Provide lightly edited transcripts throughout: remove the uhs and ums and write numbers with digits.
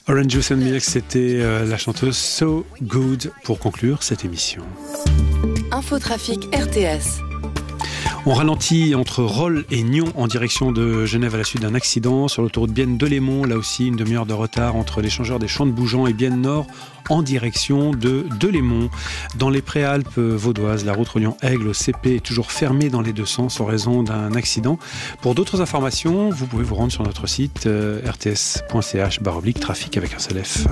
Orange Juice and Milk, c'était la chanteuse So Good pour conclure cette émission. Infotrafic RTS. On ralentit entre Rolle et Nyon en direction de Genève à la suite d'un accident. Sur l'autoroute Bienne-Delémont, là aussi une demi-heure de retard entre l'échangeur des Champs de Bougeant et Bienne-Nord en direction de Delémont. Dans les Préalpes vaudoises, la route reliant Aigle au CP est toujours fermée dans les deux sens en raison d'un accident. Pour d'autres informations, vous pouvez vous rendre sur notre site rts.ch/trafic avec un seul F.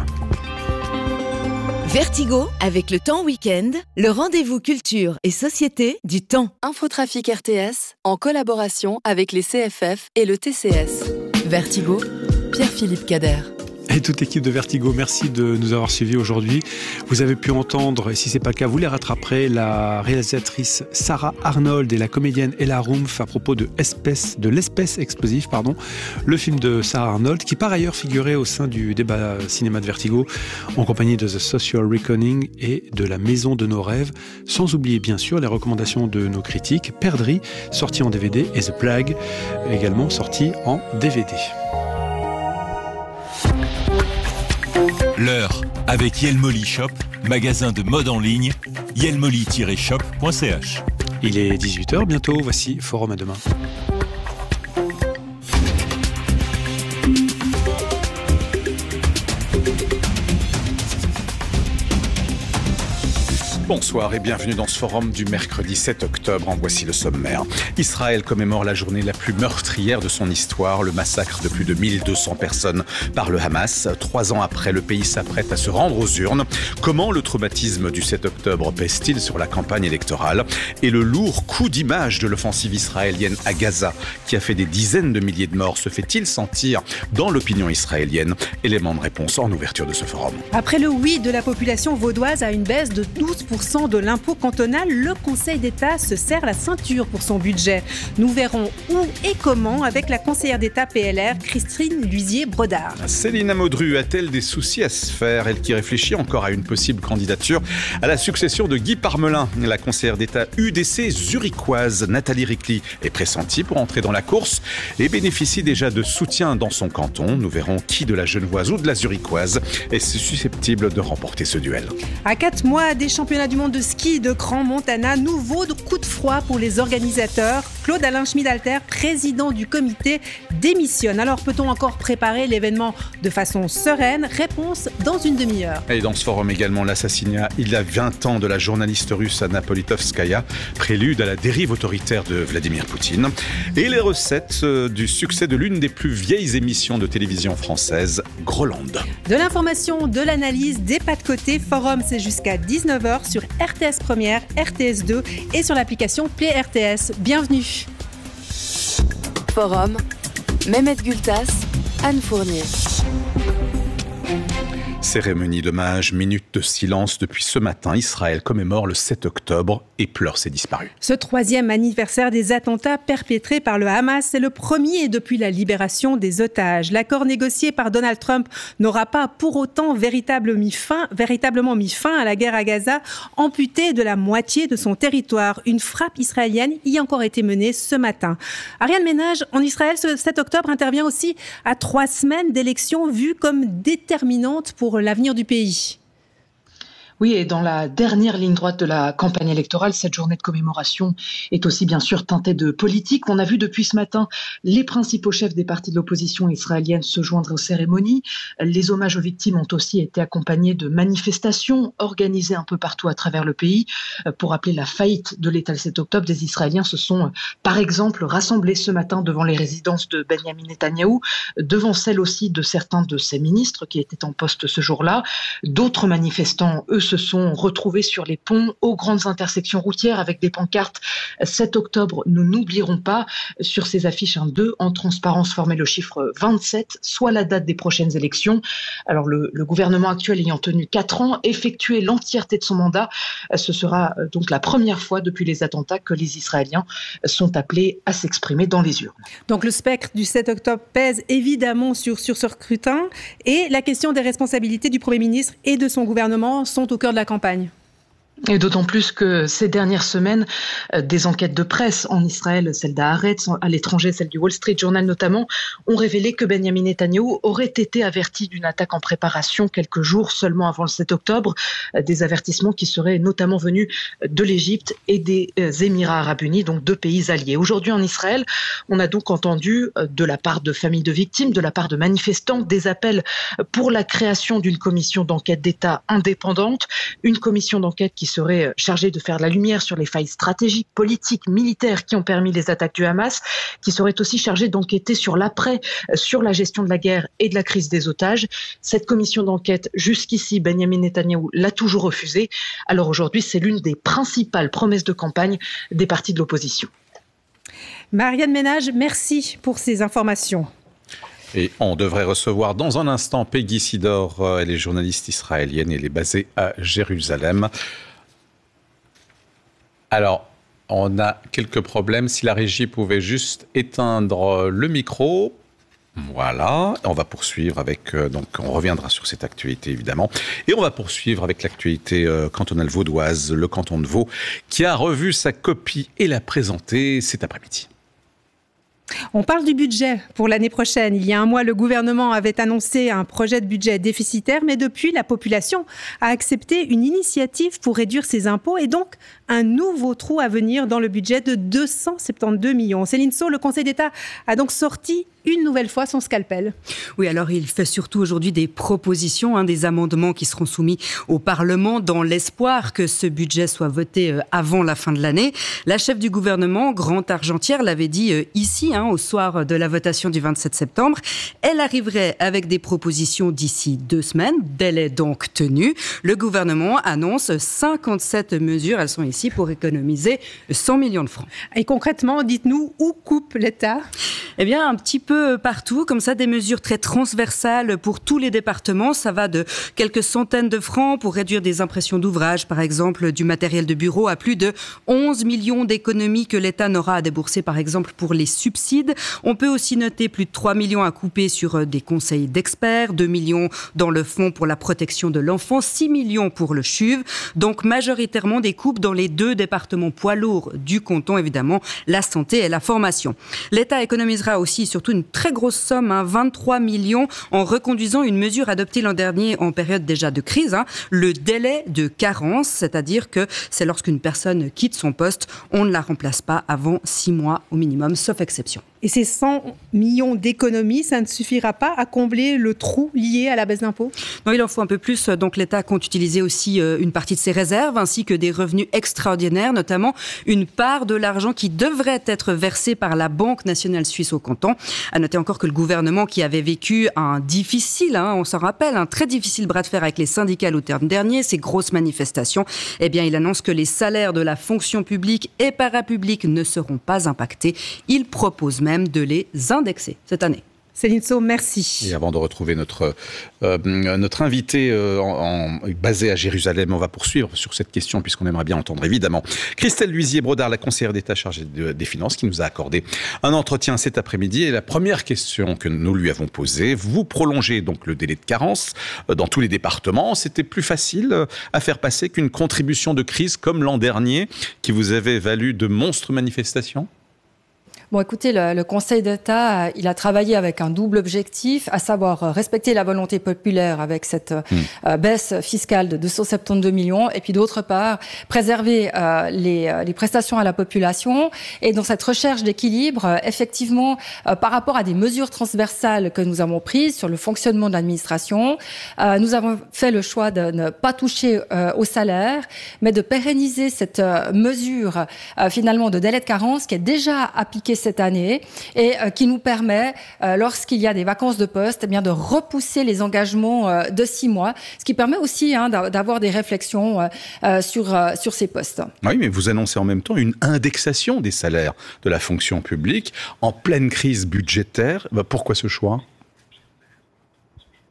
Vertigo, avec le Temps Week-end, le rendez-vous culture et société du Temps. Infotrafic RTS, en collaboration avec les CFF et le TCS. Vertigo, Pierre-Philippe Cader. Et toute l'équipe de Vertigo, merci de nous avoir suivis aujourd'hui. Vous avez pu entendre, et si ce n'est pas le cas, vous les rattraperez, la réalisatrice Sarah Arnold et la comédienne Ella Rumpf à propos de l'espèce explosive, le film de Sarah Arnold, qui par ailleurs figurait au sein du débat cinéma de Vertigo, en compagnie de The Social Reckoning et de La Maison de nos rêves, sans oublier bien sûr les recommandations de nos critiques, Perdrix, sorti en DVD, et The Plague, également sorti en DVD. L'heure avec Yelmoli Shop, magasin de mode en ligne, yelmoli-shop.ch. Il est 18h bientôt, voici Forum à demain. Bonsoir et bienvenue dans ce forum du mercredi 7 octobre. En voici le sommaire. Israël commémore la journée la plus meurtrière de son histoire, le massacre de plus de 1200 personnes par le Hamas. 3 ans après, le pays s'apprête à se rendre aux urnes. Comment le traumatisme du 7 octobre pèse-t-il sur la campagne électorale? Et le lourd coup d'image de l'offensive israélienne à Gaza, qui a fait des dizaines de milliers de morts, se fait-il sentir dans l'opinion israélienne? Élément de réponse en ouverture de ce forum. Après le oui de la population vaudoise à une baisse de 12% de l'impôt cantonal, le Conseil d'État se serre la ceinture pour son budget. Nous verrons où et comment avec la conseillère d'État PLR, Christine Luisier-Brodard. Céline Amodru a-t-elle des soucis à se faire? Elle qui réfléchit encore à une possible candidature à la succession de Guy Parmelin. La conseillère d'État UDC zurichoise Nathalie Ricli est pressentie pour entrer dans la course et bénéficie déjà de soutien dans son canton. Nous verrons qui de la Genevoise ou de la Zurichoise est susceptible de remporter ce duel. À 4 mois des championnats du monde de ski de Grand Montana, nouveau coup de froid pour les organisateurs. Claude-Alain Schmidalter, président du comité, démissionne. Alors peut-on encore préparer l'événement de façon sereine? Réponse dans une demi-heure. Et dans ce forum également, l'assassinat il y a 20 ans de la journaliste russe Anna Politkovskaya, prélude à la dérive autoritaire de Vladimir Poutine. Et les recettes du succès de l'une des plus vieilles émissions de télévision française, Groland. De l'information, de l'analyse, des pas de côté. Forum, c'est jusqu'à 19h sur RTS Première, RTS 2 et sur l'application Play RTS. Bienvenue. Forum, Mehmet Gültas, Anne Fournier. Cérémonie d'hommage, minute de silence. Depuis ce matin, Israël commémore le 7 octobre et pleure ses disparus. Ce 3e anniversaire des attentats perpétrés par le Hamas, c'est le premier depuis la libération des otages. L'accord négocié par Donald Trump n'aura pas pour autant véritablement mis fin à la guerre à Gaza, amputé de la moitié de son territoire. Une frappe israélienne y a encore été menée ce matin. Ariane Ménage, en Israël, ce 7 octobre intervient aussi à 3 semaines d'élections vues comme déterminantes pour l'avenir du pays. Oui, et dans la dernière ligne droite de la campagne électorale, cette journée de commémoration est aussi bien sûr teintée de politique. On a vu depuis ce matin les principaux chefs des partis de l'opposition israélienne se joindre aux cérémonies. Les hommages aux victimes ont aussi été accompagnés de manifestations organisées un peu partout à travers le pays. Pour rappeler la faillite de l'État le 7 octobre, des Israéliens se sont par exemple rassemblés ce matin devant les résidences de Benyamin Netanyahou, devant celles aussi de certains de ses ministres qui étaient en poste ce jour-là. D'autres manifestants, eux, se sont retrouvés sur les ponts, aux grandes intersections routières avec des pancartes. 7 octobre, nous n'oublierons pas. Sur ces affiches, un 2 en transparence formait le chiffre 27, soit la date des prochaines élections. Alors le gouvernement actuel ayant tenu 4 ans, effectué l'entièreté de son mandat, ce sera donc la première fois depuis les attentats que les Israéliens sont appelés à s'exprimer dans les urnes. Donc le spectre du 7 octobre pèse évidemment sur ce scrutin et la question des responsabilités du Premier ministre et de son gouvernement sont au cœur de la campagne. Et d'autant plus que ces dernières semaines, des enquêtes de presse en Israël, celle d'Haaretz, à l'étranger, celle du Wall Street Journal notamment, ont révélé que Benjamin Netanyahou aurait été averti d'une attaque en préparation quelques jours seulement avant le 7 octobre. Des avertissements qui seraient notamment venus de l'Égypte et des Émirats arabes unis, donc 2 pays alliés. Aujourd'hui en Israël, on a donc entendu de la part de familles de victimes, de la part de manifestants, des appels pour la création d'une commission d'enquête d'État indépendante, une commission d'enquête qui serait chargé de faire la lumière sur les failles stratégiques, politiques, militaires qui ont permis les attaques du Hamas, qui serait aussi chargé d'enquêter sur l'après, sur la gestion de la guerre et de la crise des otages. Cette commission d'enquête, jusqu'ici, Benjamin Netanyahou l'a toujours refusée. Alors aujourd'hui, c'est l'une des principales promesses de campagne des partis de l'opposition. Marianne Ménage, merci pour ces informations. Et on devrait recevoir dans un instant Peggy Sidor, elle est journaliste israélienne et elle est basée à Jérusalem. Alors, on a quelques problèmes. Si la régie pouvait juste éteindre le micro. Voilà, on va poursuivre avec, donc on reviendra sur cette actualité évidemment, et on va poursuivre avec l'actualité cantonale vaudoise, le canton de Vaud, qui a revu sa copie et l'a présentée cet après-midi. On parle du budget pour l'année prochaine. Il y a un mois, le gouvernement avait annoncé un projet de budget déficitaire, mais depuis, la population a accepté une initiative pour réduire ses impôts et donc un nouveau trou à venir dans le budget de 272 millions. Céline Sceaux, le Conseil d'État a donc sorti une nouvelle fois son scalpel. Oui, alors il fait surtout aujourd'hui des propositions, des amendements qui seront soumis au Parlement dans l'espoir que ce budget soit voté avant la fin de l'année. La chef du gouvernement, Grant Argentière, l'avait dit ici, au soir de la votation du 27 septembre. Elle arriverait avec des propositions d'ici 2 semaines. Délai donc tenu. Le gouvernement annonce 57 mesures. Elles sont ici pour économiser 100 millions de francs. Et concrètement, dites-nous, où coupe l'État ? Eh bien, un petit peu partout, comme ça, des mesures très transversales pour tous les départements. Ça va de quelques centaines de francs pour réduire des impressions d'ouvrages, par exemple du matériel de bureau, à plus de 11 millions d'économies que l'État n'aura à débourser, par exemple, pour les subsides. On peut aussi noter plus de 3 millions à couper sur des conseils d'experts, 2 millions dans le fonds pour la protection de l'enfant, 6 millions pour le CHUV. Donc, majoritairement des coupes dans les 2 départements poids lourds du canton, évidemment, la santé et la formation. L'État économisera aussi surtout une très grosse somme, 23 millions, en reconduisant une mesure adoptée l'an dernier en période déjà de crise, le délai de carence, c'est-à-dire que c'est lorsqu'une personne quitte son poste, on ne la remplace pas avant 6 mois au minimum, sauf exception. Et ces 100 millions d'économies, ça ne suffira pas à combler le trou lié à la baisse d'impôts ? Non, il en faut un peu plus. Donc l'État compte utiliser aussi une partie de ses réserves, ainsi que des revenus extraordinaires, notamment une part de l'argent qui devrait être versé par la Banque nationale suisse au canton. À noter encore que le gouvernement, qui avait vécu un difficile, on s'en rappelle, un très difficile bras de fer avec les syndicats l'automne dernier, ces grosses manifestations, eh bien il annonce que les salaires de la fonction publique et parapublique ne seront pas impactés. Il propose même de les indexer cette année. Céline Sceaux, merci. Et avant de retrouver notre invité basé à Jérusalem, on va poursuivre sur cette question puisqu'on aimerait bien entendre évidemment Christelle Luisier-Brodard, la conseillère d'État chargée des Finances, qui nous a accordé un entretien cet après-midi. Et la première question que nous lui avons posée, vous prolongez donc le délai de carence dans tous les départements. C'était plus facile à faire passer qu'une contribution de crise comme l'an dernier qui vous avait valu de monstres manifestations ? Bon, écoutez, le Conseil d'État, il a travaillé avec un double objectif, à savoir respecter la volonté populaire avec cette baisse fiscale de 272 millions, et puis d'autre part, préserver les prestations à la population. Et dans cette recherche d'équilibre, effectivement, par rapport à des mesures transversales que nous avons prises sur le fonctionnement de l'administration, nous avons fait le choix de ne pas toucher au salaire, mais de pérenniser cette mesure finalement de délai de carence qui est déjà appliquée cette année et qui nous permet, lorsqu'il y a des vacances de poste, eh bien, de repousser les engagements de 6 mois, ce qui permet aussi d'avoir des réflexions sur ces postes. Oui, mais vous annoncez en même temps une indexation des salaires de la fonction publique en pleine crise budgétaire. Pourquoi ce choix ?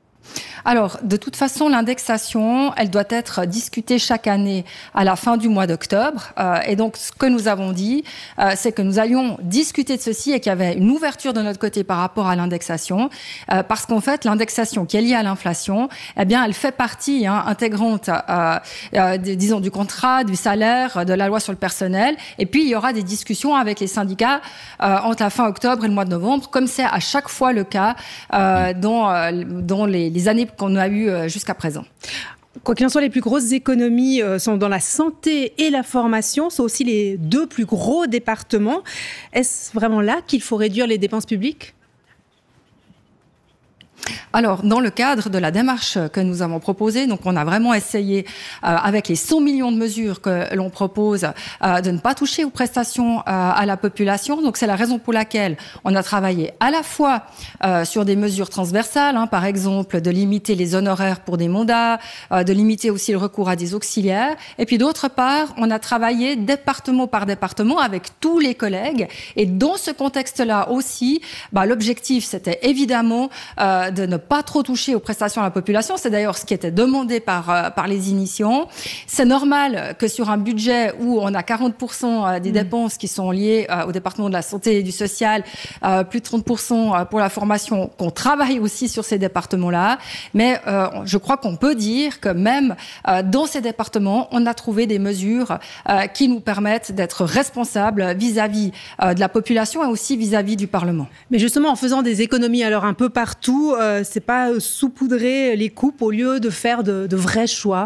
Alors, de toute façon, l'indexation, elle doit être discutée chaque année à la fin du mois d'octobre. Et donc, ce que nous avons dit, c'est que nous allions discuter de ceci et qu'il y avait une ouverture de notre côté par rapport à l'indexation. Parce qu'en fait, l'indexation qui est liée à l'inflation, eh bien, elle fait partie intégrante, disons, du contrat, du salaire, de la loi sur le personnel. Et puis, il y aura des discussions avec les syndicats entre la fin octobre et le mois de novembre, comme c'est à chaque fois le cas dans les années qu'on a eues jusqu'à présent. Quoi qu'il en soit, les plus grosses économies sont dans la santé et la formation. Ce sont aussi les 2 plus gros départements. Est-ce vraiment là qu'il faut réduire les dépenses publiques ? Alors, dans le cadre de la démarche que nous avons proposée, donc on a vraiment essayé, avec les 100 millions de mesures que l'on propose, de ne pas toucher aux prestations à la population. Donc, c'est la raison pour laquelle on a travaillé à la fois sur des mesures transversales, par exemple de limiter les honoraires pour des mandats, de limiter aussi le recours à des auxiliaires. Et puis, d'autre part, on a travaillé département par département avec tous les collègues. Et dans ce contexte-là aussi, l'objectif, c'était évidemment de ne pas trop toucher aux prestations à la population. C'est d'ailleurs ce qui était demandé par les initiants. C'est normal que sur un budget où on a 40% des dépenses qui sont liées au département de la santé et du social, plus de 30% pour la formation, qu'on travaille aussi sur ces départements-là. Mais je crois qu'on peut dire que même dans ces départements, on a trouvé des mesures qui nous permettent d'être responsables vis-à-vis de la population et aussi vis-à-vis du Parlement. Mais justement, en faisant des économies alors un peu partout, c'est pas saupoudrer les coupes au lieu de faire de vrais choix?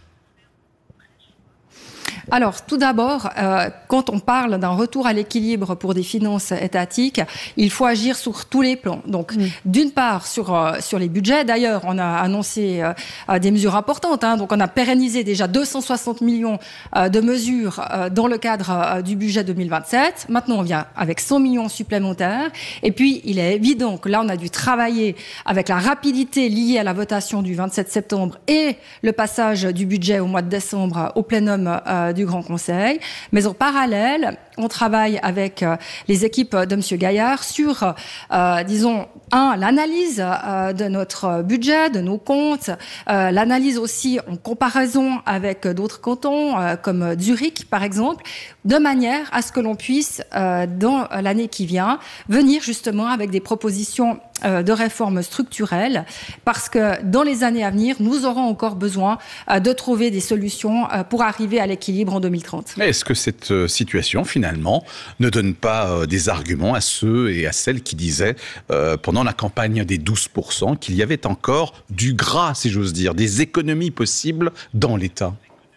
Alors, tout d'abord, quand on parle d'un retour à l'équilibre pour des finances étatiques, il faut agir sur tous les plans. Donc, d'une part, sur les budgets. D'ailleurs, on a annoncé des mesures importantes. Donc, on a pérennisé déjà 260 millions de mesures dans le cadre du budget 2027. Maintenant, on vient avec 100 millions supplémentaires. Et puis, il est évident que là, on a dû travailler avec la rapidité liée à la votation du 27 septembre et le passage du budget au mois de décembre au plénum du Grand Conseil. Mais en parallèle, on travaille avec les équipes de M. Gaillard sur, l'analyse de notre budget, de nos comptes, l'analyse aussi en comparaison avec d'autres cantons, comme Zurich, par exemple, de manière à ce que l'on puisse, dans l'année qui vient, venir justement avec des propositions de réformes structurelles, parce que dans les années à venir, nous aurons encore besoin de trouver des solutions pour arriver à l'équilibre en 2030. Mais est-ce que cette situation, finalement, ne donne pas des arguments à ceux et à celles qui disaient, pendant la campagne des 12%, qu'il y avait encore du gras, si j'ose dire, des économies possibles dans l'État ?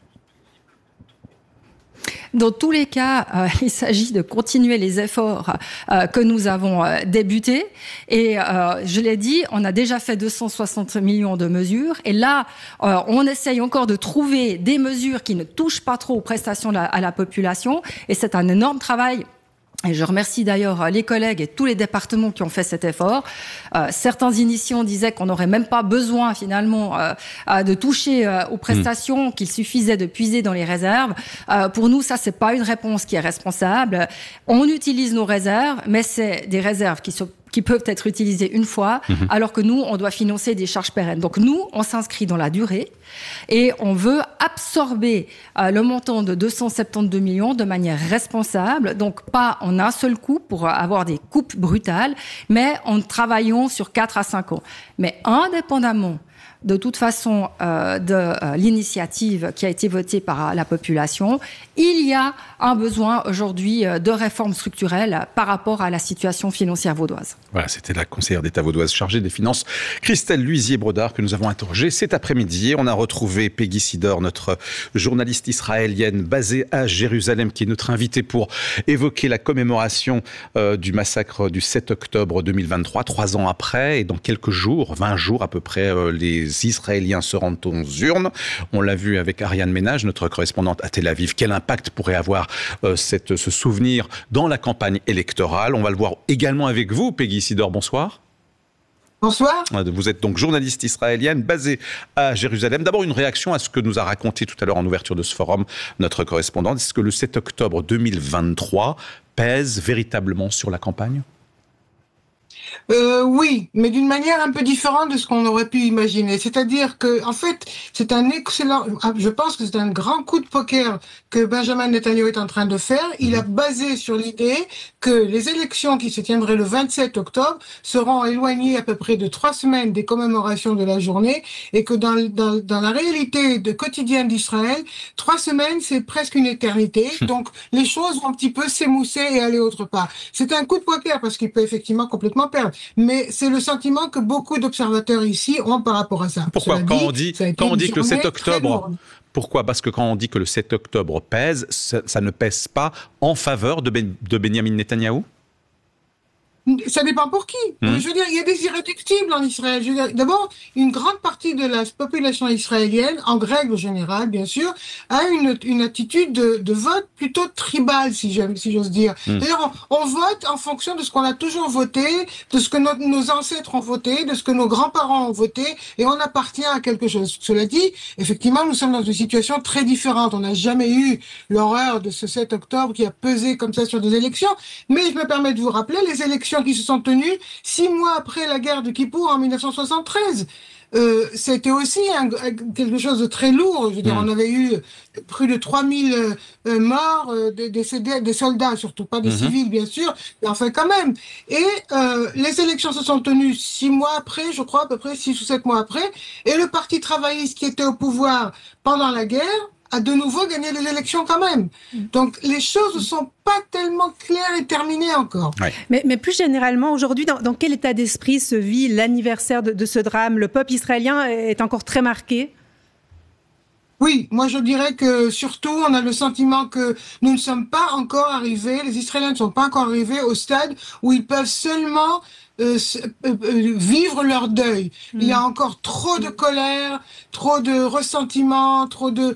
Dans tous les cas, il s'agit de continuer les efforts que nous avons débutés. Et je l'ai dit, on a déjà fait 260 millions de mesures. Et là, on essaye encore de trouver des mesures qui ne touchent pas trop aux prestations à la population. Et c'est un énorme travail. Et je remercie d'ailleurs les collègues et tous les départements qui ont fait cet effort. Certains initiants disaient qu'on n'aurait même pas besoin finalement de toucher aux prestations, qu'il suffisait de puiser dans les réserves. Pour nous, ça, c'est pas une réponse qui est responsable. On utilise nos réserves, mais c'est des réserves qui peuvent être utilisées une fois, alors que nous, on doit financer des charges pérennes. Donc nous, on s'inscrit dans la durée et on veut absorber le montant de 272 millions de manière responsable, donc pas en un seul coup pour avoir des coupes brutales, mais en travaillant sur 4 à 5 ans. Mais indépendamment de toute façon de l'initiative qui a été votée par la population, il y a un besoin aujourd'hui de réformes structurelles par rapport à la situation financière vaudoise. Voilà, c'était la conseillère d'État vaudoise chargée des finances, Christelle Luisier-Brodard, que nous avons interrogée cet après-midi. On a retrouvé Peggy Sidor, notre journaliste israélienne basée à Jérusalem, qui est notre invitée pour évoquer la commémoration du massacre du 7 octobre 2023, 3 ans après. Et dans quelques jours, 20 jours à peu près, les Israéliens se rendent aux urnes. On l'a vu avec Ariane Ménage, notre correspondante à Tel Aviv. Quel impact pourrait avoir ce souvenir dans la campagne électorale? On va le voir également avec vous, Peggy Sidor. Bonsoir. Bonsoir. Vous êtes donc journaliste israélienne basée à Jérusalem. D'abord, une réaction à ce que nous a raconté tout à l'heure en ouverture de ce forum notre correspondante. Est-ce que le 7 octobre 2023 pèse véritablement sur la campagne ? Oui, mais d'une manière un peu différente de ce qu'on aurait pu imaginer. C'est-à-dire que, en fait, c'est un excellent, je pense que c'est un grand coup de poker que Benjamin Netanyahu est en train de faire. Il a basé sur l'idée que les élections qui se tiendraient le 27 octobre seront éloignées à peu près de 3 semaines des commémorations de la journée et que dans la réalité de quotidienne d'Israël, 3 semaines, c'est presque une éternité. Donc, les choses vont un petit peu s'émousser et aller autre part. C'est un coup de poker parce qu'il peut effectivement complètement perdre. Mais c'est le sentiment que beaucoup d'observateurs ici ont par rapport à ça. Pourquoi quand on dit que le 7 octobre... Pourquoi ? Parce que quand on dit que le 7 octobre pèse, ça ne pèse pas en faveur de Benyamin Netanyahou ? Ça dépend pour qui. Je veux dire, il y a des irréductibles en Israël. Je veux dire, d'abord, une grande partie de la population israélienne, en règle générale, bien sûr, a une attitude de vote plutôt tribale, si j'ose dire. D'ailleurs, on vote en fonction de ce qu'on a toujours voté, de ce que nos ancêtres ont voté, de ce que nos grands-parents ont voté, et on appartient à quelque chose. Cela dit, effectivement, nous sommes dans une situation très différente. On n'a jamais eu l'horreur de ce 7 octobre qui a pesé comme ça sur des élections. Mais je me permets de vous rappeler les élections qui se sont tenues 6 mois après la guerre de Kippour en 1973. C'était aussi quelque chose de très lourd. Je veux dire, on avait eu plus de 3000 morts, des soldats, surtout pas des civils, bien sûr, mais enfin quand même. Et les élections se sont tenues 6 mois après, je crois, à peu près 6 ou 7 mois après, et le Parti travailliste qui était au pouvoir pendant la guerre a de nouveau gagné les élections quand même. Donc les choses ne sont pas tellement claires et terminées encore. Ouais. Mais plus généralement, aujourd'hui, dans quel état d'esprit se vit l'anniversaire de ce drame ? Le peuple israélien est encore très marqué ? Oui, moi je dirais que surtout on a le sentiment que nous ne sommes pas encore arrivés, les Israéliens ne sont pas encore arrivés au stade où ils peuvent seulement vivre leur deuil. Il y a encore trop de colère, trop de ressentiment,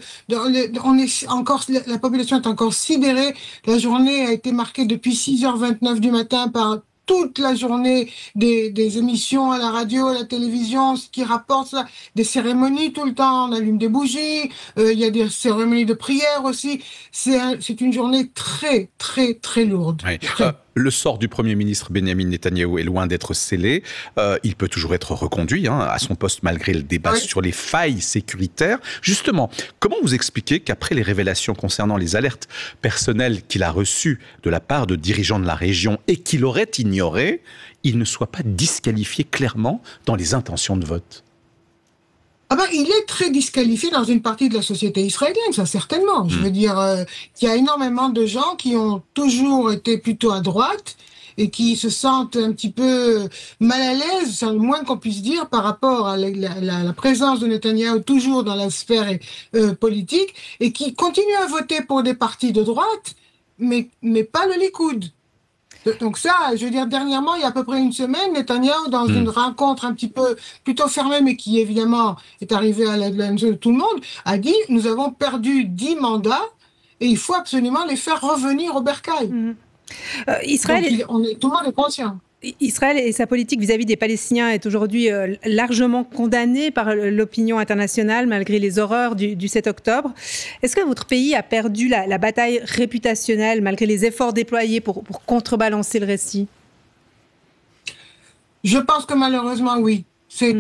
la population est encore sidérée. La journée a été marquée depuis 6h29 du matin par toute la journée des émissions à la radio, à la télévision, ce qui rapporte ça, des cérémonies tout le temps, on allume des bougies, il y a des cérémonies de prière aussi. C'est une journée très, très, très lourde. Oui. Le sort du Premier ministre Benyamin Netanyahou est loin d'être scellé. Il peut toujours être reconduit à son poste malgré le débat sur les failles sécuritaires. Justement, comment vous expliquez qu'après les révélations concernant les alertes personnelles qu'il a reçues de la part de dirigeants de la région et qu'il aurait ignorées, il ne soit pas disqualifié clairement dans les intentions de vote ? Il est très disqualifié dans une partie de la société israélienne, ça certainement. Je veux dire, il y a énormément de gens qui ont toujours été plutôt à droite et qui se sentent un petit peu mal à l'aise, c'est le moins qu'on puisse dire, par rapport à la présence de Netanyahou toujours dans la sphère politique, et qui continuent à voter pour des partis de droite, mais pas le Likoud. Donc ça, je veux dire, dernièrement, il y a à peu près une semaine, Netanyahou, dans une rencontre un petit peu plutôt fermée, mais qui évidemment est arrivée à la de tout le monde, a dit « Nous avons perdu 10 mandats et il faut absolument les faire revenir au bercail. Israël, tout le monde est conscient. Israël et sa politique vis-à-vis des Palestiniens est aujourd'hui largement condamnée par l'opinion internationale malgré les horreurs du 7 octobre. Est-ce que votre pays a perdu la bataille réputationnelle malgré les efforts déployés pour contrebalancer le récit ? Je pense que malheureusement, oui. C'est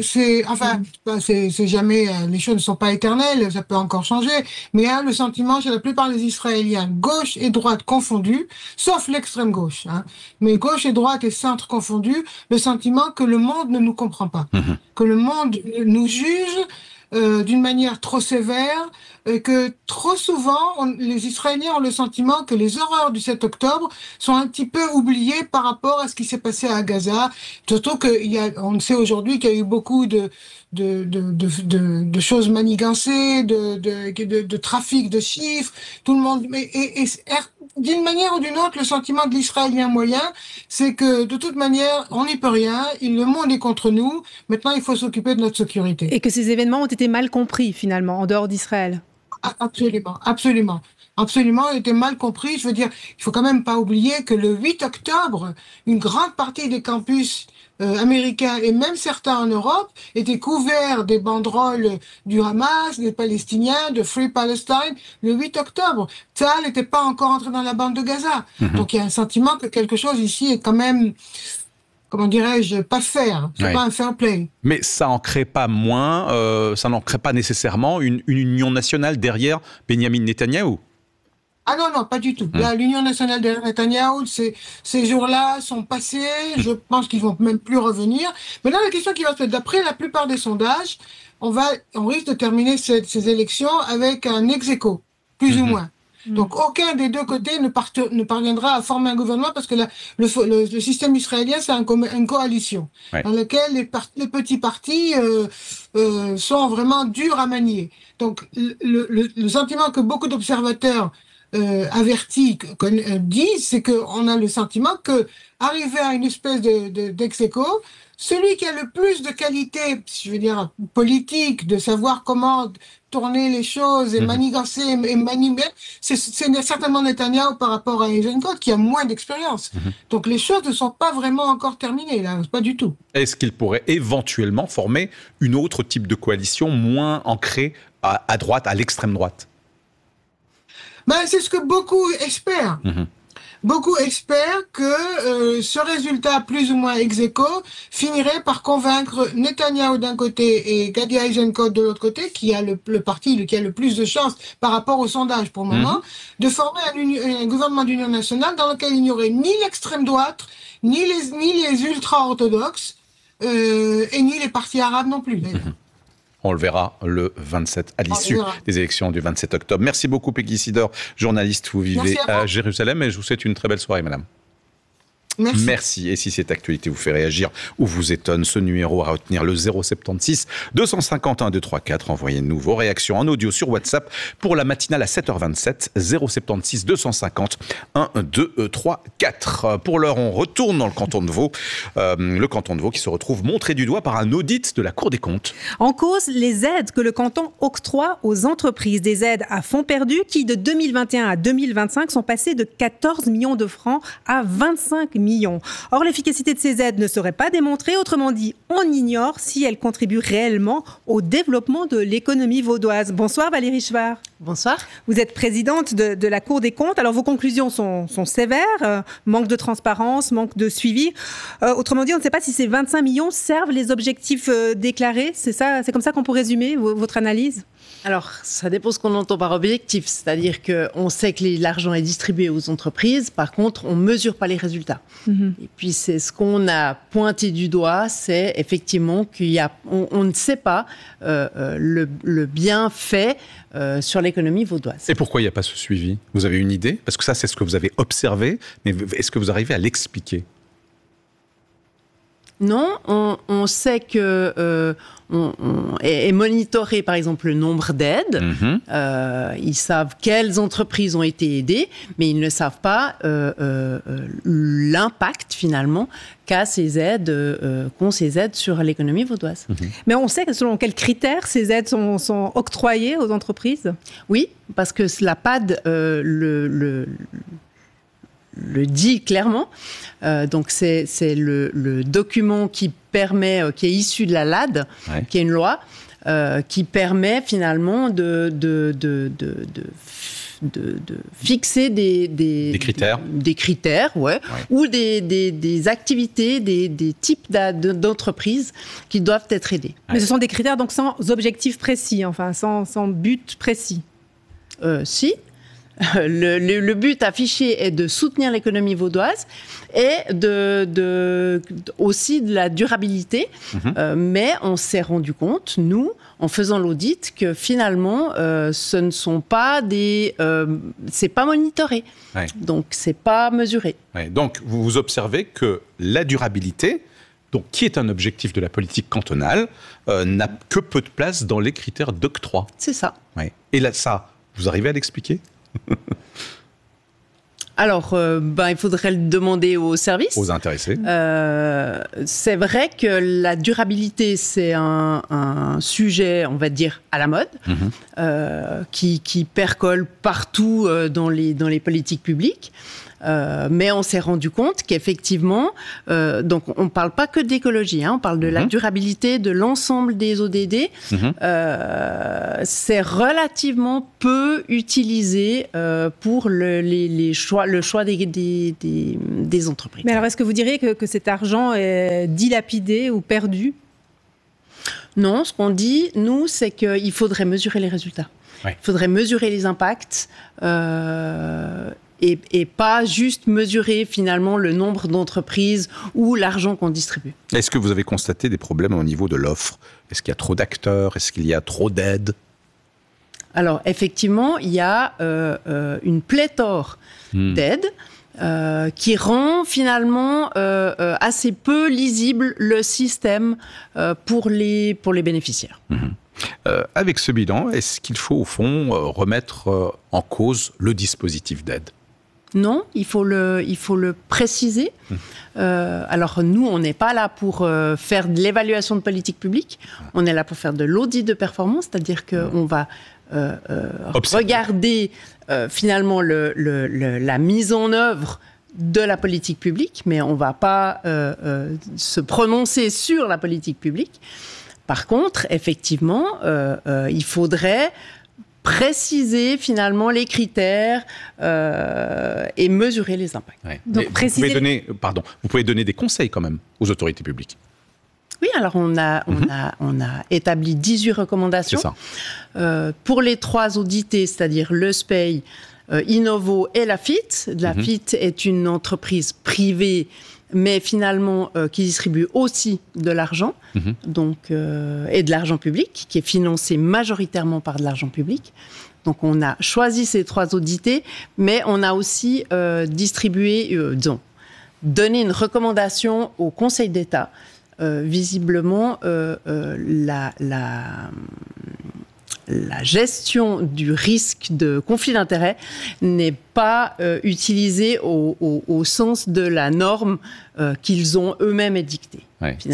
jamais, les choses ne sont pas éternelles, ça peut encore changer, mais il y a le sentiment chez la plupart des Israéliens, gauche et droite confondues, sauf l'extrême gauche, mais gauche et droite et centre confondus, le sentiment que le monde ne nous comprend pas, que le monde nous juge d'une manière trop sévère, que trop souvent, les Israéliens ont le sentiment que les horreurs du 7 octobre sont un petit peu oubliées par rapport à ce qui s'est passé à Gaza. Surtout on sait aujourd'hui qu'il y a eu beaucoup de choses manigancées, de trafic de chiffres, tout le monde, d'une manière ou d'une autre, le sentiment de l'Israélien moyen, c'est que de toute manière, on n'y peut rien, le monde est contre nous, maintenant il faut s'occuper de notre sécurité. Et que ces événements ont été mal compris finalement, en dehors d'Israël. Absolument, été mal compris. Je veux dire, il faut quand même pas oublier que le 8 octobre, une grande partie des campus américains et même certains en Europe étaient couverts des banderoles du Hamas, des Palestiniens, de Free Palestine, le 8 octobre. Tzahal n'était pas encore entré dans la bande de Gaza. Donc il y a un sentiment que quelque chose ici est quand même comment dirais-je, pas faire. C'est pas un fair play. Mais ça n'en crée pas moins, ça n'en crée pas nécessairement une union nationale derrière Benyamin Netanyahou. Ah non, pas du tout. Là, l'Union nationale de Netanyahou, ces jours-là sont passés. Je pense qu'ils vont même plus revenir. Mais là, la question qui va se faire, d'après la plupart des sondages, on risque de terminer ces élections avec un ex-aequo, plus ou moins. Donc, aucun des deux côtés ne parviendra à former un gouvernement parce que le système israélien, c'est une coalition dans laquelle les petits partis sont vraiment durs à manier. Donc, le sentiment que beaucoup d'observateurs avertis disent, c'est qu'on a le sentiment que arriver à une espèce d'ex-aequo, celui qui a le plus de qualité, je veux dire, politique, de savoir comment tourner les choses et manigancer et manipuler, c'est certainement Netanyahou par rapport à Eisenkot qui a moins d'expérience. Donc les choses ne sont pas vraiment encore terminées, là, pas du tout. Est-ce qu'il pourrait éventuellement former une autre type de coalition moins ancrée à droite, à l'extrême droite? C'est ce que beaucoup espèrent. Beaucoup espèrent que ce résultat plus ou moins ex-aequo finirait par convaincre Netanyahou d'un côté et Gadi Eisenkot de l'autre côté, qui a le parti qui a le plus de chances par rapport au sondage pour le moment, de former un gouvernement d'union nationale dans lequel il n'y aurait ni l'extrême droite, ni les ultra-orthodoxes, et ni les partis arabes non plus, d'ailleurs. On le verra le 27, à l'issue des élections du 27 octobre. Merci beaucoup, Peggy Sidor, journaliste. Vous vivez à Jérusalem et je vous souhaite une très belle soirée, madame. Merci. Et si cette actualité vous fait réagir ou vous étonne, ce numéro à retenir, le 076 251 234. Envoyez-nous vos réactions en audio sur WhatsApp pour la matinale à 7h27. 076 250 1234. Pour l'heure, on retourne dans le canton de Vaud. Le canton de Vaud qui se retrouve montré du doigt par un audit de la Cour des comptes. En cause, les aides que le canton octroie aux entreprises. Des aides à fonds perdus qui, de 2021 à 2025, sont passées de 14 millions de francs à 25 millions. Or, l'efficacité de ces aides ne serait pas démontrée. Autrement dit, on ignore si elles contribuent réellement au développement de l'économie vaudoise. Bonsoir Valérie Chevard. Bonsoir. Vous êtes présidente de la Cour des comptes. Alors, vos conclusions sont sévères. Manque de transparence, manque de suivi. Autrement dit, on ne sait pas si ces 25 millions servent les objectifs déclarés. C'est comme ça qu'on peut résumer votre analyse ? Alors, ça dépend ce qu'on entend par objectif. C'est-à-dire qu'on sait que l'argent est distribué aux entreprises. Par contre, on ne mesure pas les résultats. Et puis, c'est ce qu'on a pointé du doigt, c'est effectivement on ne sait pas le bienfait sur l'économie vaudoise. Et pourquoi il n'y a pas ce suivi ? Vous avez une idée ? Parce que ça, c'est ce que vous avez observé. Mais est-ce que vous arrivez à l'expliquer ? Non, on sait que est monitoré, par exemple, le nombre d'aides. Ils savent quelles entreprises ont été aidées, mais ils ne savent pas l'impact, finalement, qu'ont ces aides sur l'économie vaudoise. Mais on sait selon quels critères ces aides sont octroyées aux entreprises ? Oui, parce que la PAD le dit clairement. Donc c'est le document qui est issu de la LAD, qui est une loi, qui permet finalement de fixer des critères, ou des activités, des types d'entreprises qui doivent être aidées. Mais ce sont des critères donc sans objectif précis, enfin sans but précis. Si. Le but affiché est de soutenir l'économie vaudoise et aussi de la durabilité. Mais on s'est rendu compte, nous, en faisant l'audit, que finalement, ce ne sont pas c'est pas monitoré. Donc, c'est pas mesuré. Donc, vous observez que la durabilité, donc, qui est un objectif de la politique cantonale, n'a que peu de place dans les critères d'octroi. C'est ça. Et là, ça, vous arrivez à l'expliquer ? Alors, il faudrait le demander aux services. Aux intéressés. C'est vrai que la durabilité, c'est un sujet, on va dire, à la mode, qui percole partout dans les politiques publiques. Mais on s'est rendu compte qu'effectivement, donc on ne parle pas que de l'écologie, on parle de la durabilité de l'ensemble des ODD. C'est relativement peu utilisé pour le choix des entreprises. Mais alors, est-ce que vous diriez que cet argent est dilapidé ou perdu ? Non, ce qu'on dit, nous, c'est qu'il faudrait mesurer les résultats. Il faudrait mesurer les impacts et pas juste mesurer finalement le nombre d'entreprises ou l'argent qu'on distribue. Est-ce que vous avez constaté des problèmes au niveau de l'offre ? Est-ce qu'il y a trop d'acteurs ? Est-ce qu'il y a trop d'aides ? Alors, effectivement, il y a une pléthore d'aides qui rend finalement assez peu lisible le système pour les bénéficiaires. Avec ce bilan, est-ce qu'il faut au fond remettre en cause le dispositif d'aide ? Non, il faut le préciser. Alors nous, on n'est pas là pour faire de l'évaluation de politique publique, on est là pour faire de l'audit de performance, c'est-à-dire qu'on va regarder finalement la mise en œuvre de la politique publique, mais on ne va pas se prononcer sur la politique publique. Par contre, effectivement, il faudrait préciser finalement les critères et mesurer les impacts. Donc, vous pouvez donner des conseils quand même aux autorités publiques. Oui, alors on a établi 18 recommandations. C'est ça. Pour les 3 audités, c'est-à-dire le SPEI, Innovo et Lafite. Lafite est une entreprise privée, mais finalement qui distribue aussi de l'argent, donc, et de l'argent public, qui est financé majoritairement par de l'argent public. Donc on a choisi ces 3 audités, mais on a aussi donné une recommandation au Conseil d'État. Visiblement, la gestion du risque de conflit d'intérêts n'est pas utilisée au sens de la norme qu'ils ont eux-mêmes édictée. C'est-à-dire ?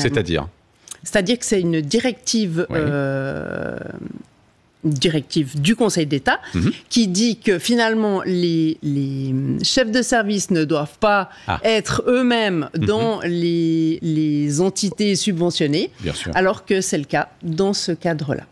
C'est-à-dire que c'est une directive du Conseil d'État qui dit que finalement les chefs de service ne doivent pas être eux-mêmes dans les entités subventionnées, alors que c'est le cas dans ce cadre-là.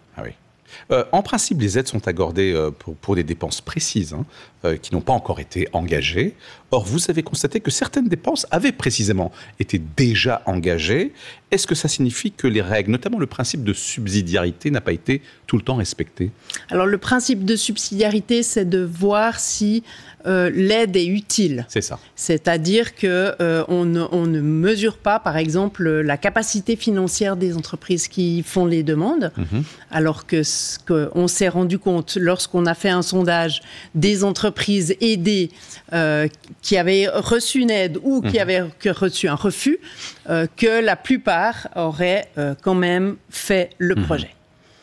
En principe, les aides sont accordées pour des dépenses précises qui n'ont pas encore été engagées. Or, vous avez constaté que certaines dépenses avaient précisément été déjà engagées. Est-ce que ça signifie que les règles, notamment le principe de subsidiarité, n'a pas été tout le temps respecté ? Alors, le principe de subsidiarité, c'est de voir si l'aide est utile. C'est ça. C'est-à-dire qu'on ne mesure pas, par exemple, la capacité financière des entreprises qui font les demandes, alors que ce qu'on s'est rendu compte lorsqu'on a fait un sondage des entreprises aidées qui avaient reçu une aide ou qui avaient reçu un refus, que la plupart auraient quand même fait le projet.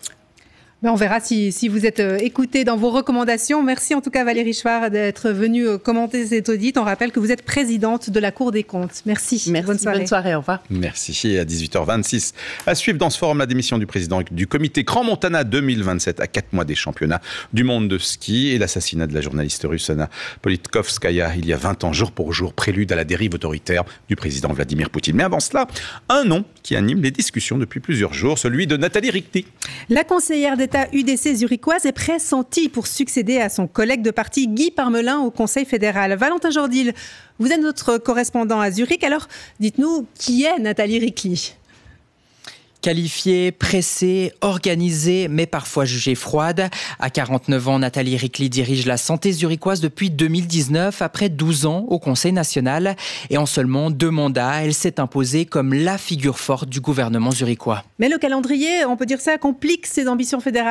On verra si vous êtes écoutés dans vos recommandations. Merci en tout cas Valérie Chouard d'être venue commenter cet audit. On rappelle que vous êtes présidente de la Cour des comptes. Merci. Bonne soirée, au revoir. Merci. À 18h26. À suivre dans ce forum la démission du président du comité Grand Montana 2027 à 4 mois des championnats du monde de ski et l'assassinat de la journaliste russe Anna Politkovskaya il y a 20 ans, jour pour jour, prélude à la dérive autoritaire du président Vladimir Poutine. Mais avant cela, un nom qui anime les discussions depuis plusieurs jours, celui de Nathalie Rickli. La conseillère d'État UDC zurichoise est pressentie pour succéder à son collègue de parti Guy Parmelin au Conseil fédéral. Valentin Jourdil, vous êtes notre correspondant à Zurich. Alors, dites-nous, qui est Nathalie Rickli ? Qualifiée, pressée, organisée, mais parfois jugée froide. À 49 ans, Nathalie Rickli dirige la santé zurichoise depuis 2019, après 12 ans au Conseil national. Et en seulement 2 mandats, elle s'est imposée comme la figure forte du gouvernement zurichois. Mais le calendrier, on peut dire ça, complique ses ambitions fédérales ?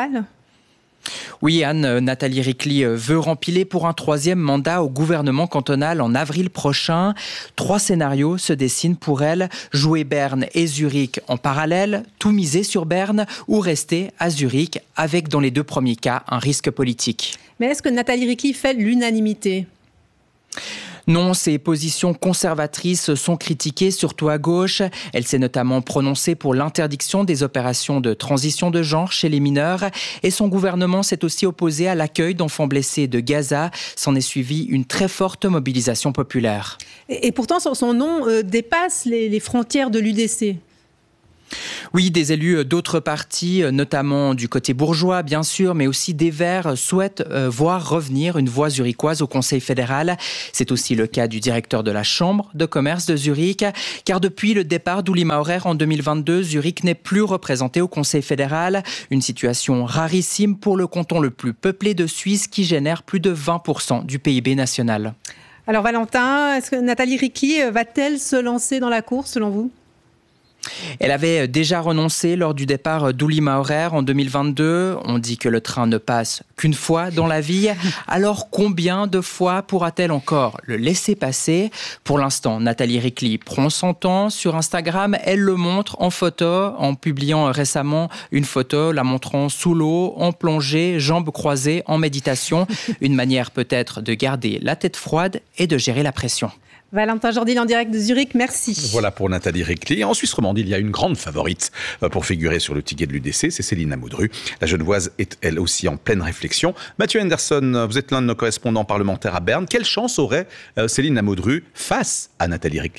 Oui, Anne, Nathalie Rickli veut rempiler pour un 3e mandat au gouvernement cantonal en avril prochain. 3 scénarios se dessinent pour elle. Jouer Berne et Zurich en parallèle, tout miser sur Berne ou rester à Zurich avec, dans les 2 premiers cas, un risque politique. Mais est-ce que Nathalie Rickli fait l'unanimité ? Non, ses positions conservatrices sont critiquées, surtout à gauche. Elle s'est notamment prononcée pour l'interdiction des opérations de transition de genre chez les mineurs. Et son gouvernement s'est aussi opposé à l'accueil d'enfants blessés de Gaza. S'en est suivi une très forte mobilisation populaire. Et pourtant, son nom dépasse les frontières de l'UDC. Oui, des élus d'autres partis, notamment du côté bourgeois, bien sûr, mais aussi des Verts, souhaitent voir revenir une voix zurichoise au Conseil fédéral. C'est aussi le cas du directeur de la Chambre de commerce de Zurich, car depuis le départ d'Uli Maurer en 2022, Zurich n'est plus représenté au Conseil fédéral. Une situation rarissime pour le canton le plus peuplé de Suisse qui génère plus de 20% du PIB national. Alors Valentin, est-ce que Nathalie Rickli va-t-elle se lancer dans la course selon vous ? Elle avait déjà renoncé lors du départ d'Uli Maurer en 2022. On dit que le train ne passe qu'une fois dans la vie. Alors combien de fois pourra-t-elle encore le laisser passer ? Pour l'instant, Nathalie Rickli prend son temps. Sur Instagram, elle le montre en photo, en publiant récemment une photo la montrant sous l'eau, en plongée, jambes croisées, en méditation. Une manière peut-être de garder la tête froide et de gérer la pression. Valentin Jordil en direct de Zurich, merci. Voilà pour Nathalie Rickli. En Suisse romande, il y a une grande favorite pour figurer sur le ticket de l'UDC, c'est Céline Amodru. La Genevoise est elle aussi en pleine réflexion. Mathieu Henderson, vous êtes l'un de nos correspondants parlementaires à Berne. Quelle chance aurait Céline Amodru face à Nathalie Rickli ?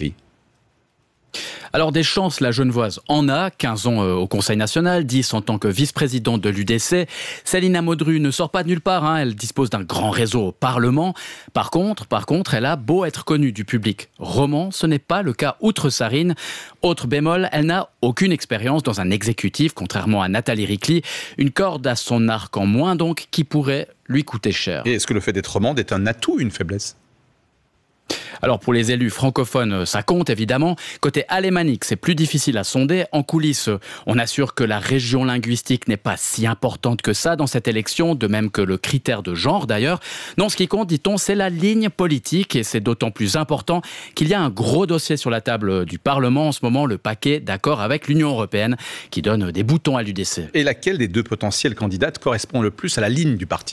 Alors des chances, la Genevoise en a, 15 ans au Conseil national, 10 en tant que vice-présidente de l'UDC. Céline Amodru ne sort pas de nulle part, elle dispose d'un grand réseau au Parlement. Par contre, elle a beau être connue du public roman, ce n'est pas le cas outre-Sarine. Autre bémol, elle n'a aucune expérience dans un exécutif, contrairement à Nathalie Rickli. Une corde à son arc en moins donc, qui pourrait lui coûter cher. Et est-ce que le fait d'être romande est un atout ou une faiblesse ? Alors pour les élus francophones, ça compte évidemment. Côté alémanique, c'est plus difficile à sonder. En coulisses, on assure que la région linguistique n'est pas si importante que ça dans cette élection, de même que le critère de genre d'ailleurs. Non, ce qui compte, dit-on, c'est la ligne politique et c'est d'autant plus important qu'il y a un gros dossier sur la table du Parlement en ce moment, le paquet d'accord avec l'Union européenne qui donne des boutons à l'UDC. Et laquelle des deux potentielles candidates correspond le plus à la ligne du parti ?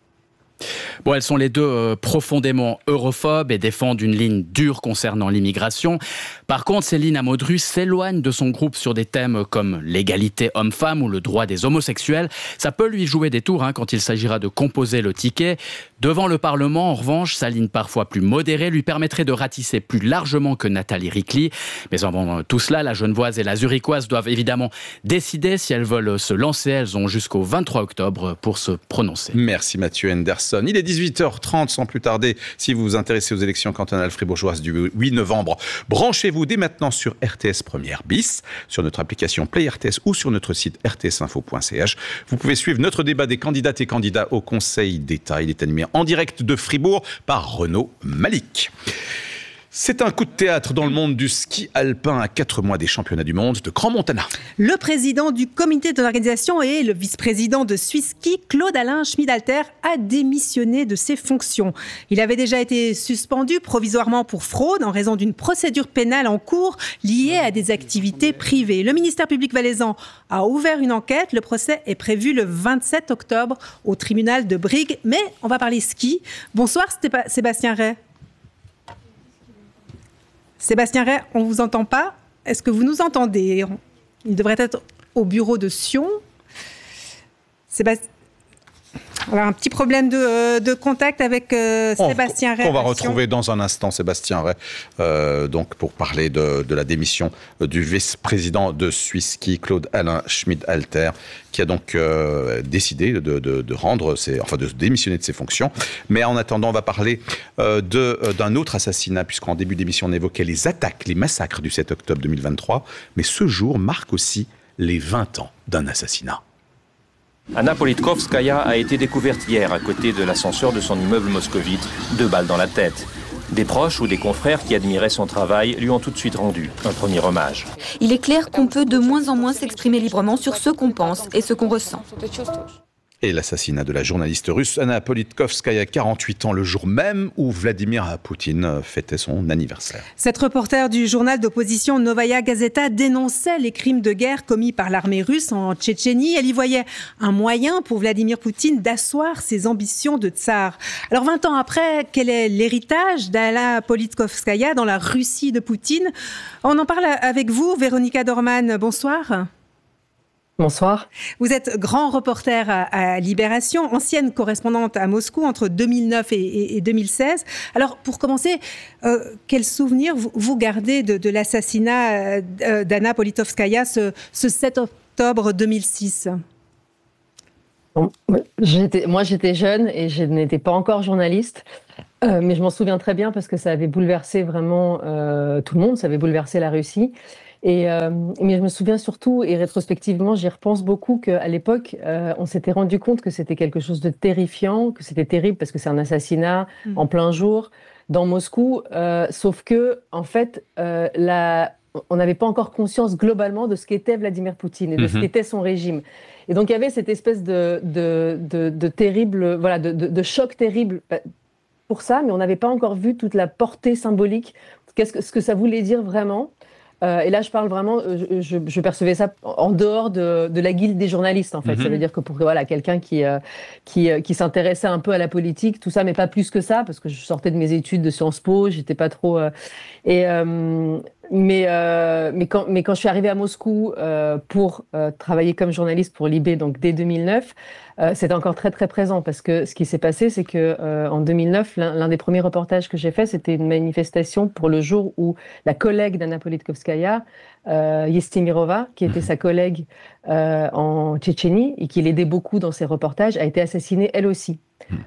Bon, elles sont les deux profondément europhobes et défendent une ligne dure concernant l'immigration. Par contre, Céline Amodru s'éloigne de son groupe sur des thèmes comme l'égalité homme-femme ou le droit des homosexuels. Ça peut lui jouer des tours quand il s'agira de composer le ticket. Devant le Parlement, en revanche, sa ligne parfois plus modérée lui permettrait de ratisser plus largement que Nathalie Rickli. Mais avant tout cela, la Genevoise et la Zurichoise doivent évidemment décider si elles veulent se lancer. Elles ont jusqu'au 23 octobre pour se prononcer. Merci Mathieu Henderson. Il est 18h30 sans plus tarder. Si vous vous intéressez aux élections cantonales fribourgeoises du 8 novembre, branchez-vous dès maintenant sur RTS Première bis, sur notre application Play RTS ou sur notre site rtsinfo.ch. Vous pouvez suivre notre débat des candidates et candidats au Conseil d'État. Il est animé en direct de Fribourg par Renaud Malik. C'est un coup de théâtre dans le monde du ski alpin à 4 mois des championnats du monde de Grand Montana. Le président du comité de l'organisation et le vice-président de Swiss Ski, Claude-Alain Schmidhalter, a démissionné de ses fonctions. Il avait déjà été suspendu provisoirement pour fraude en raison d'une procédure pénale en cours liée à des activités privées. Le ministère public valaisan a ouvert une enquête. Le procès est prévu le 27 octobre au tribunal de Brigue. Mais on va parler ski. Bonsoir Sébastien Ray. Sébastien Ray, on ne vous entend pas. Est-ce que vous nous entendez ? Il devrait être au bureau de Sion. On a un petit problème de contact avec Sébastien Ray. On va retrouver dans un instant Sébastien Ray, donc pour parler de la démission du vice-président de Swiss Ski, Claude-Alain Schmidhalter, qui a donc décidé de démissionner de ses fonctions. Mais en attendant, on va parler d'un autre assassinat, puisqu'en début d'émission, on évoquait les attaques, les massacres du 7 octobre 2023. Mais ce jour marque aussi les 20 ans d'un assassinat. Anna Politkovskaya a été découverte hier à côté de l'ascenseur de son immeuble moscovite, 2 balles dans la tête. Des proches ou des confrères qui admiraient son travail lui ont tout de suite rendu un premier hommage. Il est clair qu'on peut de moins en moins s'exprimer librement sur ce qu'on pense et ce qu'on ressent. Et l'assassinat de la journaliste russe Anna Politkovskaya, 48 ans, le jour même où Vladimir Poutine fêtait son anniversaire. Cette reporter du journal d'opposition Novaya Gazeta dénonçait les crimes de guerre commis par l'armée russe en Tchétchénie. Elle y voyait un moyen pour Vladimir Poutine d'asseoir ses ambitions de tsar. Alors 20 ans après, quel est l'héritage d'Anna Politkovskaya dans la Russie de Poutine? On en parle avec vous, Véronica Dorman. Bonsoir. Bonsoir. Vous êtes grand reporter à Libération, ancienne correspondante à Moscou entre 2009 et 2016. Alors, pour commencer, quel souvenir vous gardez de l'assassinat d'Anna Politkovskaya ce 7 octobre 2006 ? Moi, j'étais jeune et je n'étais pas encore journaliste. Mais je m'en souviens très bien parce que ça avait bouleversé vraiment tout le monde, ça avait bouleversé la Russie. Mais je me souviens surtout, et rétrospectivement, j'y repense beaucoup, qu'à l'époque, on s'était rendu compte que c'était quelque chose de terrifiant, que c'était terrible parce que c'est un assassinat en plein jour dans Moscou. Sauf que, en fait, on n'avait pas encore conscience globalement de ce qu'était Vladimir Poutine et de ce qu'était son régime. Et donc, il y avait cette espèce de terrible, voilà, de choc terrible pour ça, mais on n'avait pas encore vu toute la portée symbolique, ce que ça voulait dire vraiment. Et là, je parle vraiment, je percevais ça en dehors de la guilde des journalistes, en fait. Ça veut dire que pour quelqu'un qui s'intéressait un peu à la politique, tout ça, mais pas plus que ça, parce que je sortais de mes études de Sciences Po, j'étais pas trop. Mais quand je suis arrivée à Moscou pour travailler comme journaliste pour Libé, donc dès 2009, c'était encore très très présent parce que ce qui s'est passé, c'est que en 2009, l'un des premiers reportages que j'ai fait, c'était une manifestation pour le jour où la collègue d'Anna Politkovskaya, Yestimirova, qui était sa collègue en Tchétchénie et qui l'aidait beaucoup dans ses reportages, a été assassinée elle aussi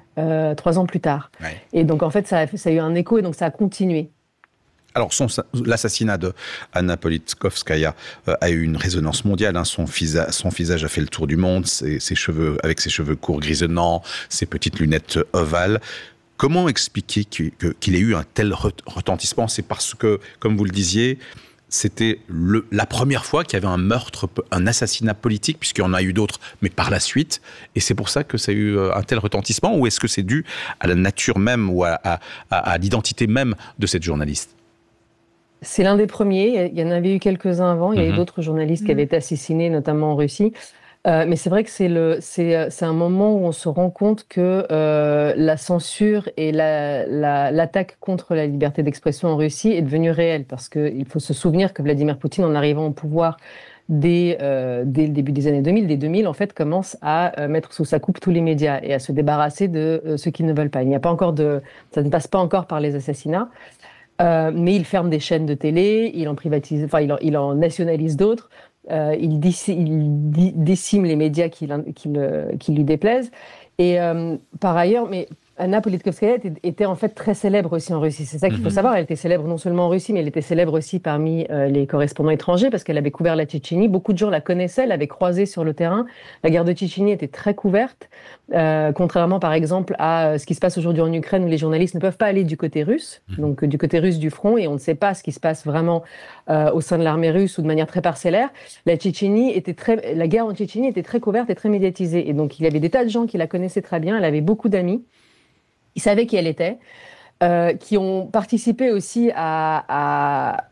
3 ans plus tard. Ouais. Et donc en fait, ça a eu un écho et donc ça a continué. Alors, l'assassinat de Anna Politkovskaya a eu une résonance mondiale. Son visage a fait le tour du monde, ses cheveux, avec ses cheveux courts grisonnants, ses petites lunettes ovales. Comment expliquer qu'il ait eu un tel retentissement? C'est parce que, comme vous le disiez, c'était la première fois qu'il y avait un meurtre, un assassinat politique, puisqu'il y en a eu d'autres, mais par la suite. Et c'est pour ça que ça a eu un tel retentissement? Ou est-ce que c'est dû à la nature même ou à l'identité même de cette journaliste? C'est l'un des premiers. Il y en avait eu quelques-uns avant. Il y a eu d'autres journalistes qui avaient été assassinés, notamment en Russie. Mais c'est vrai que c'est un moment où on se rend compte que la censure et l'attaque contre la liberté d'expression en Russie est devenue réelle. Parce qu'il faut se souvenir que Vladimir Poutine, en arrivant au pouvoir dès le début des années 2000, dès 2000, en fait, commence à mettre sous sa coupe tous les médias et à se débarrasser de ceux qui ne veulent pas. Ça ne passe pas encore par les assassinats. Mais il ferme des chaînes de télé, il en privatise, il en nationalise d'autres, il décime les médias qui lui déplaisent. Et par ailleurs, mais Anna Politkovskaya était en fait très célèbre aussi en Russie. C'est ça qu'il faut savoir. Elle était célèbre non seulement en Russie, mais elle était célèbre aussi parmi les correspondants étrangers parce qu'elle avait couvert la Tchétchénie. Beaucoup de gens la connaissaient, l'avaient croisée sur le terrain. La guerre de Tchétchénie était très couverte, contrairement par exemple à ce qui se passe aujourd'hui en Ukraine où les journalistes ne peuvent pas aller du côté russe, donc du côté russe du front, et on ne sait pas ce qui se passe vraiment au sein de l'armée russe ou de manière très parcellaire. La guerre en Tchétchénie était très couverte et très médiatisée. Et donc il y avait des tas de gens qui la connaissaient très bien. Elle avait beaucoup d'amis. Ils savaient qui elle était, qui ont participé aussi à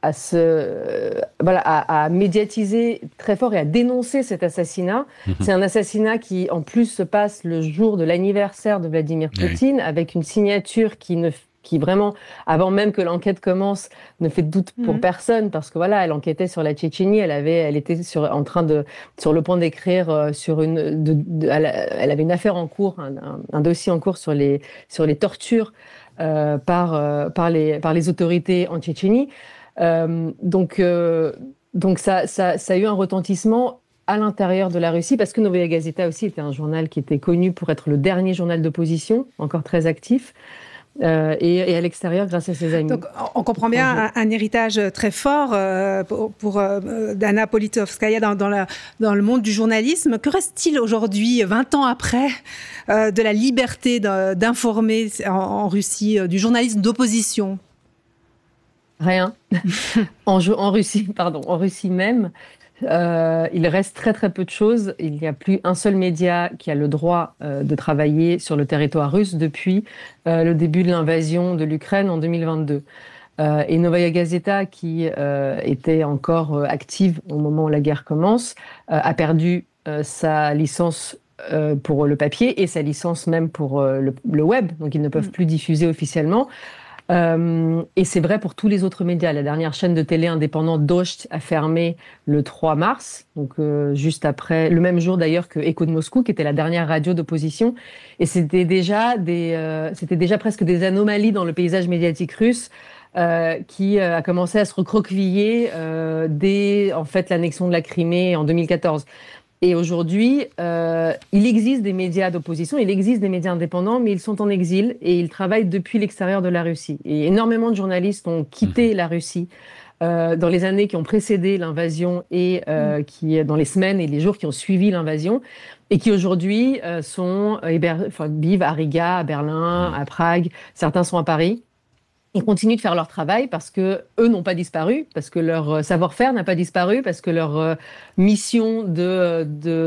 médiatiser très fort et à dénoncer cet assassinat. C'est un assassinat qui, en plus, se passe le jour de l'anniversaire de Vladimir Poutine, avec une signature qui vraiment, avant même que l'enquête commence, ne fait de doute pour personne, parce que voilà, elle enquêtait sur la Tchétchénie, elle était sur le point d'écrire elle avait une affaire en cours, un dossier en cours sur les tortures par les autorités en Tchétchénie. Donc ça a eu un retentissement à l'intérieur de la Russie, parce que Novaya Gazeta aussi était un journal qui était connu pour être le dernier journal d'opposition, encore très actif. Et à l'extérieur grâce à ses amis. Donc, on comprend bien un héritage très fort pour Anna Politkovskaya dans le monde du journalisme. Que reste-t-il aujourd'hui, 20 ans après, de la liberté d'informer en Russie, du journalisme d'opposition? Rien. En Russie même, Il reste très très peu de choses. Il n'y a plus un seul média qui a le droit de travailler sur le territoire russe depuis le début de l'invasion de l'Ukraine en 2022. Et Novaya Gazeta, qui était encore active au moment où la guerre commence, a perdu sa licence pour le papier et sa licence même pour le web. Donc ils ne peuvent plus diffuser officiellement. Et c'est vrai pour tous les autres médias. La dernière chaîne de télé indépendante Dost a fermé le 3 mars, donc juste après, le même jour d'ailleurs que Écho de Moscou, qui était la dernière radio d'opposition. Et c'était déjà presque des anomalies dans le paysage médiatique russe qui a commencé à se recroqueviller dès en fait l'annexion de la Crimée en 2014. Et aujourd'hui, il existe des médias d'opposition, il existe des médias indépendants, mais ils sont en exil et ils travaillent depuis l'extérieur de la Russie. Et énormément de journalistes ont quitté la Russie dans les années qui ont précédé l'invasion et qui, dans les semaines et les jours qui ont suivi l'invasion, et qui aujourd'hui vivent à Riga, à Berlin, à Prague. Certains sont à Paris. Ils continuent de faire leur travail parce que eux n'ont pas disparu, parce que leur savoir-faire n'a pas disparu, parce que leur mission de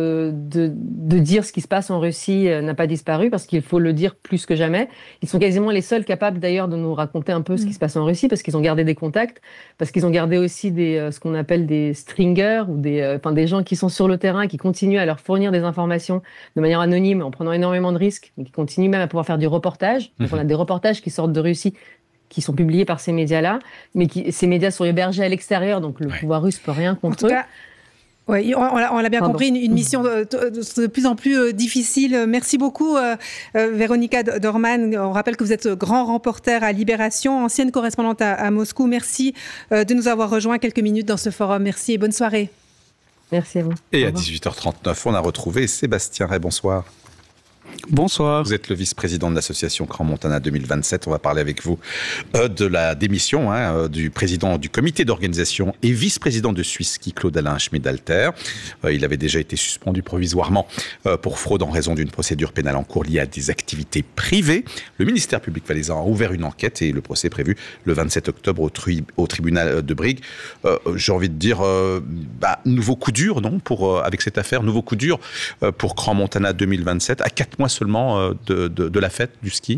dire ce qui se passe en Russie n'a pas disparu, parce qu'il faut le dire plus que jamais. Ils sont quasiment les seuls capables d'ailleurs de nous raconter un peu ce qui se passe en Russie, parce qu'ils ont gardé des contacts, parce qu'ils ont gardé aussi ce qu'on appelle des stringers, ou des gens qui sont sur le terrain, qui continuent à leur fournir des informations de manière anonyme, en prenant énormément de risques, et qui continuent même à pouvoir faire du reportage. Donc on a des reportages qui sortent de Russie, qui sont publiés par ces médias-là, mais ces médias sont hébergés à l'extérieur, donc le pouvoir russe peut rien contre eux. Oui, on l'a bien compris, une mission de plus en plus difficile. Merci beaucoup, Véronica Dorman. On rappelle que vous êtes grand reporter à Libération, ancienne correspondante à Moscou. Merci de nous avoir rejoints quelques minutes dans ce forum. Merci et bonne soirée. Merci à vous. Et à 18h39, on a retrouvé Sébastien Ray. Bonsoir. Bonsoir. Vous êtes le vice-président de l'association Crans-Montana 2027. On va parler avec vous de la démission du président du comité d'organisation et vice-président de Swisski, Claude-Alain Schmid-Alter. Il avait déjà été suspendu provisoirement pour fraude en raison d'une procédure pénale en cours liée à des activités privées. Le ministère public valaisan a ouvert une enquête et le procès est prévu le 27 octobre au tribunal de Brigue. J'ai envie de dire, nouveau coup dur, non, avec cette affaire, nouveau coup dur pour Crans-Montana 2027, à 4 mois seulement de la fête du ski?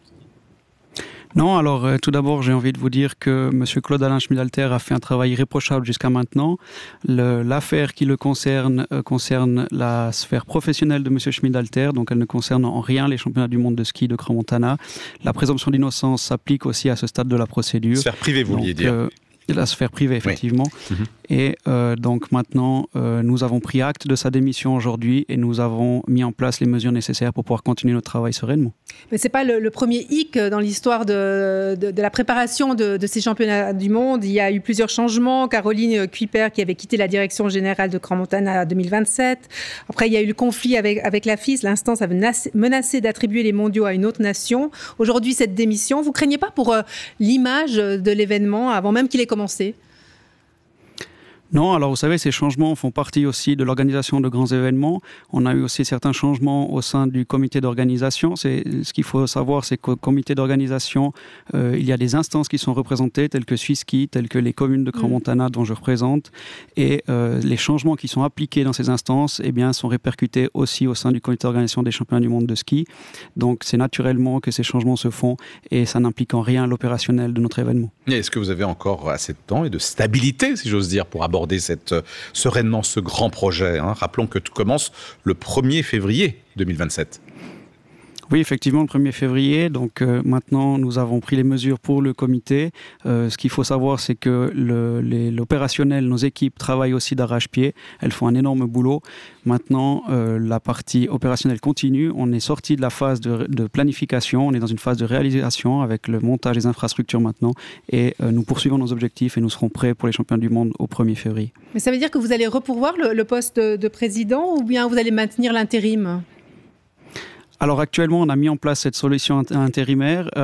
Non, alors tout d'abord, j'ai envie de vous dire que M. Claude-Alain Schmid-Alter a fait un travail irréprochable jusqu'à maintenant. L'affaire qui le concerne la sphère professionnelle de M. Schmid-Alter, donc elle ne concerne en rien les championnats du monde de ski de Crans-Montana. La présomption d'innocence s'applique aussi à ce stade de la procédure. Sphère privée, vous vouliez dire. La sphère privée, effectivement. Oui. Et donc maintenant, nous avons pris acte de sa démission aujourd'hui et nous avons mis en place les mesures nécessaires pour pouvoir continuer notre travail sereinement. Mais ce n'est pas le premier hic dans l'histoire de la préparation de ces championnats du monde. Il y a eu plusieurs changements. Caroline Kuiper qui avait quitté la direction générale de Crans-Montana 2027. Après, il y a eu le conflit avec la FIS. L'instance avait menacé d'attribuer les mondiaux à une autre nation. Aujourd'hui, cette démission, vous ne craignez pas pour l'image de l'événement avant même qu'il ait commencé ? Non, alors vous savez, ces changements font partie aussi de l'organisation de grands événements. On a eu aussi certains changements au sein du comité d'organisation. Ce qu'il faut savoir, c'est qu'au comité d'organisation, il y a des instances qui sont représentées, telles que Swisski, telles que les communes de Crans-Montana dont je représente. Et les changements qui sont appliqués dans ces instances sont répercutés aussi au sein du comité d'organisation des championnats du monde de ski. Donc c'est naturellement que ces changements se font et ça n'implique en rien l'opérationnel de notre événement. Et est-ce que vous avez encore assez de temps et de stabilité, si j'ose dire, pour aborder sereinement ce grand projet, Rappelons que tout commence le 1er février 2027. Oui, effectivement, le 1er février. Donc maintenant, nous avons pris les mesures pour le comité. Ce qu'il faut savoir, c'est que l'opérationnel, nos équipes travaillent aussi d'arrache-pied. Elles font un énorme boulot. Maintenant, la partie opérationnelle continue. On est sorti de la phase de planification. On est dans une phase de réalisation avec le montage des infrastructures maintenant. Et nous poursuivons nos objectifs et nous serons prêts pour les championnats du monde au 1er février. Mais ça veut dire que vous allez repourvoir le poste de président ou bien vous allez maintenir l'intérim ? Alors actuellement, on a mis en place cette solution d'intérim,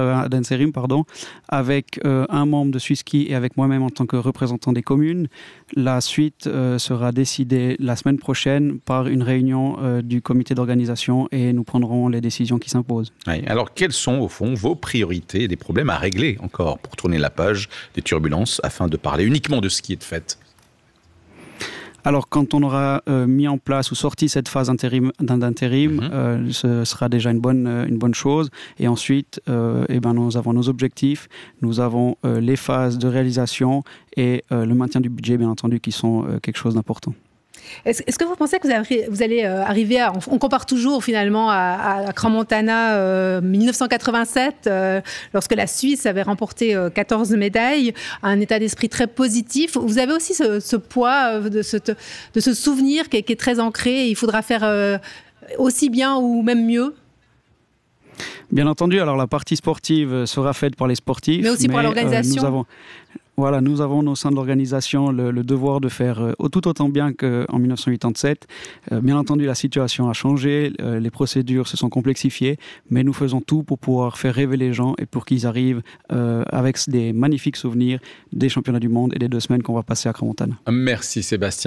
avec un membre de Swisski et avec moi-même en tant que représentant des communes. La suite sera décidée la semaine prochaine par une réunion du comité d'organisation et nous prendrons les décisions qui s'imposent. Oui. Alors quelles sont au fond vos priorités et des problèmes à régler encore pour tourner la page des turbulences afin de parler uniquement de ski et de fête ? Alors, quand on aura mis en place ou sorti cette phase d'intérim, ce sera déjà une bonne chose. Et ensuite, nous avons nos objectifs, nous avons les phases de réalisation et le maintien du budget, bien entendu, qui sont quelque chose d'important. Est-ce que vous pensez que vous allez arriver à... On compare toujours finalement à Crans-Montana 1987, lorsque la Suisse avait remporté 14 médailles, un état d'esprit très positif. Vous avez aussi ce poids de ce souvenir qui est très ancré. Il faudra faire aussi bien ou même mieux. Bien entendu, alors la partie sportive sera faite par les sportifs. Mais aussi pour l'organisation. Nous avons au sein de l'organisation le devoir de faire tout autant bien qu'en 1987. Bien entendu, la situation a changé, les procédures se sont complexifiées, mais nous faisons tout pour pouvoir faire rêver les gens et pour qu'ils arrivent avec des magnifiques souvenirs des championnats du monde et des 2 semaines qu'on va passer à Crans-Montana. Merci Sébastien.